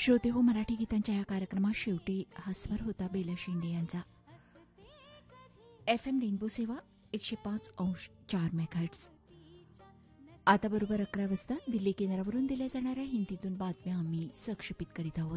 श्रोते हो, मराठी गीतांच्या या कार्यक्रमात शेवटी हा स्वर होता बेला शिंदे यांचा. FM रेनबो सेवा 105.4 मेगाहर्ट्झ. आता बरोबर 11 वाजता दिल्ली केंद्रावरून दिल्या जाणाऱ्या हिंदीतून बातम्या आम्ही संक्षेपित करीत आहोत.